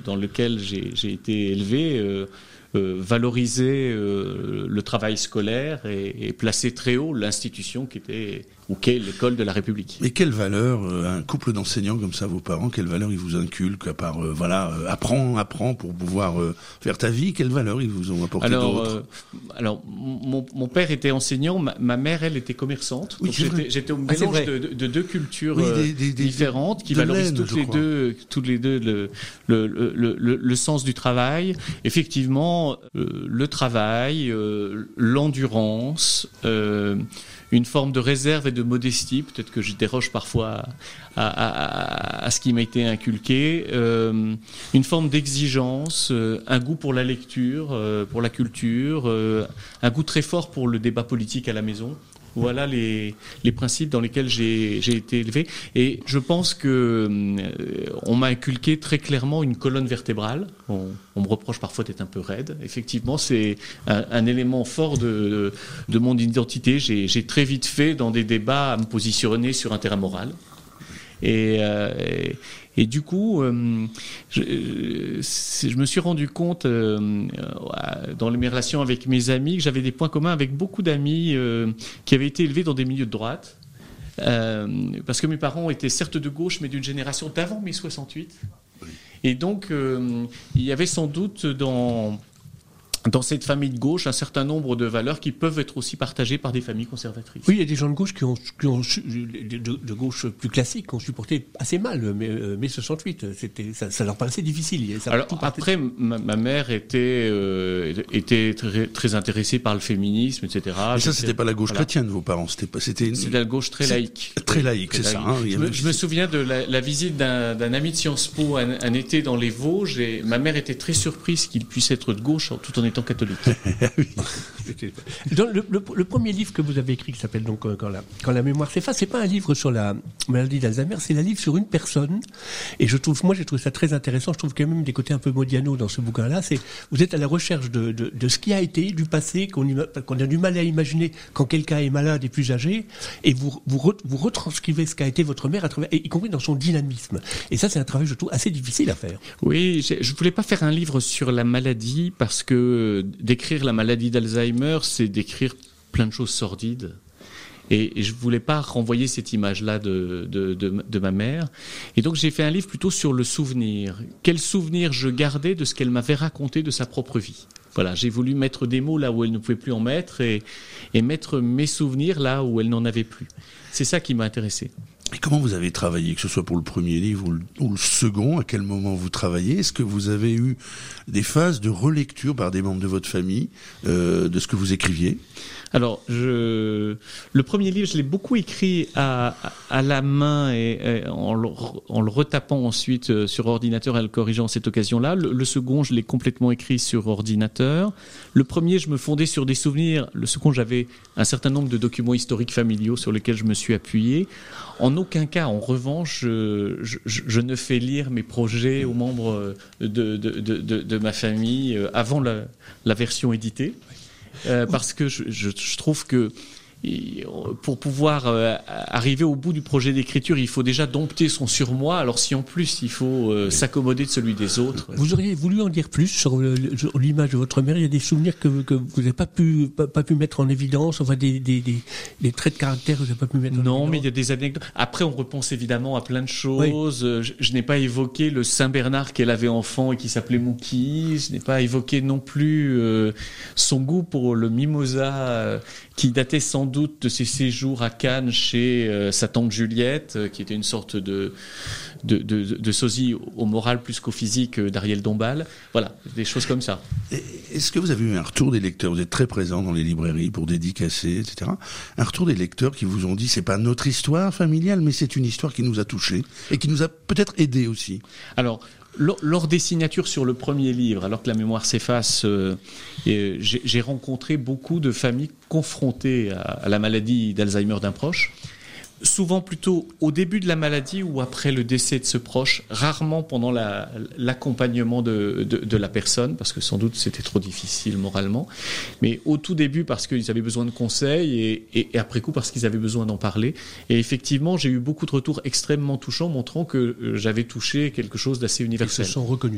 dans lequel j'ai été élevé valoriser le travail scolaire et placer très haut l'institution qu'est l'école de la République. Et quelle valeur, un couple d'enseignants comme ça, vos parents, quelle valeur ils vous inculquent à part, apprends pour pouvoir faire ta vie, quelle valeur ils vous ont apporté d'autres? Alors, mon père était enseignant, ma mère, elle, était commerçante. Oui, donc j'étais au mélange de deux cultures différentes qui valorisent toutes les deux le sens du travail. Effectivement, le travail, l'endurance, une forme de réserve et de modestie, peut-être que je déroge parfois à ce qui m'a été inculqué, une forme d'exigence, un goût pour la lecture, pour la culture, un goût très fort pour le débat politique à la maison. Voilà les principes dans lesquels j'ai été élevé. Et je pense que on m'a inculqué très clairement une colonne vertébrale. On me reproche parfois d'être un peu raide. Effectivement, c'est un élément fort de mon identité. J'ai très vite fait dans des débats à me positionner sur un terrain moral. Et du coup, je me suis rendu compte dans mes relations avec mes amis que j'avais des points communs avec beaucoup d'amis qui avaient été élevés dans des milieux de droite. Parce que mes parents étaient certes de gauche, mais d'une génération d'avant mai 68. Et donc, il y avait sans doute dans cette famille de gauche un certain nombre de valeurs qui peuvent être aussi partagées par des familles conservatrices. Oui, il y a des gens de gauche qui ont de gauche plus classiques qui ont supporté assez mal mai 68. Ça leur paraissait difficile. Alors après, ma mère était très, très intéressée par le féminisme, etc. Mais ça, c'était pas la gauche chrétienne, vos parents. C'était la gauche très laïque. Très laïque, c'est ça. Hein, je me souviens de la visite d'un ami de Sciences Po un été dans les Vosges, et ma mère était très surprise qu'il puisse être de gauche tout en étant catholique. Dans le premier livre que vous avez écrit, qui s'appelle donc Quand la mémoire s'efface, c'est pas un livre sur la maladie d'Alzheimer, c'est un livre sur une personne. Et j'ai trouvé ça très intéressant. Je trouve qu'il y a même des côtés un peu Modiano dans ce bouquin-là. Vous êtes à la recherche de ce qui a été, du passé, qu'on a du mal à imaginer quand quelqu'un est malade et plus âgé, et vous retranscrivez ce qu'a été votre mère, y compris dans son dynamisme. Et ça, c'est un travail, je trouve, assez difficile à faire. Oui, je voulais pas faire un livre sur la maladie, parce que décrire la maladie d'Alzheimer, c'est décrire plein de choses sordides. Et je voulais pas renvoyer cette image-là de ma mère. Et donc j'ai fait un livre plutôt sur le souvenir. Quel souvenir je gardais de ce qu'elle m'avait raconté de sa propre vie. Voilà, j'ai voulu mettre des mots là où elle ne pouvait plus en mettre et mettre mes souvenirs là où elle n'en avait plus. C'est ça qui m'a intéressé. Et comment vous avez travaillé, que ce soit pour le premier livre ou le second? À quel moment vous travaillez? Est-ce que vous avez eu des phases de relecture par des membres de votre famille de ce que vous écriviez? Alors, le premier livre, je l'ai beaucoup écrit à la main et en le retapant ensuite sur ordinateur et en le corrigeant à cette occasion-là. Le second, je l'ai complètement écrit sur ordinateur. Le premier, je me fondais sur des souvenirs. Le second, j'avais un certain nombre de documents historiques familiaux sur lesquels je me suis appuyé. En aucun cas, en revanche, je ne fais lire mes projets aux membres de ma famille avant la version éditée. Parce que je trouve que pour pouvoir arriver au bout du projet d'écriture, il faut déjà dompter son surmoi. Alors si en plus il faut s'accommoder de celui des autres. Vous auriez voulu en dire plus sur l'image de votre mère? Il y a des souvenirs que vous n'avez pas pu mettre en évidence, enfin des traits de caractère que vous n'avez pas pu mettre en évidence. Non, mais il y a des anecdotes. Après, on repense évidemment à plein de choses. Oui. Je n'ai pas évoqué le Saint-Bernard qu'elle avait enfant et qui s'appelait Mookie. Je n'ai pas évoqué non plus son goût pour le mimosa qui datait sans doute de ses séjours à Cannes chez sa tante Juliette, qui était une sorte de sosie au moral plus qu'au physique d'Ariel Dombal. Voilà, des choses comme ça. Est-ce que vous avez eu un retour des lecteurs? Vous êtes très présent dans les librairies pour dédicacer, etc. Un retour des lecteurs qui vous ont dit c'est pas notre histoire familiale, mais c'est une histoire qui nous a touchés et qui nous a peut-être aidés aussi. Alors, lors des signatures sur le premier livre, alors que la mémoire s'efface, j'ai rencontré beaucoup de familles confrontées à la maladie d'Alzheimer d'un proche. Souvent plutôt au début de la maladie ou après le décès de ce proche, rarement pendant l'accompagnement de la personne, parce que sans doute c'était trop difficile moralement, mais au tout début parce qu'ils avaient besoin de conseils et après coup parce qu'ils avaient besoin d'en parler. Et effectivement, j'ai eu beaucoup de retours extrêmement touchants montrant que j'avais touché quelque chose d'assez universel. Ils se sont reconnus.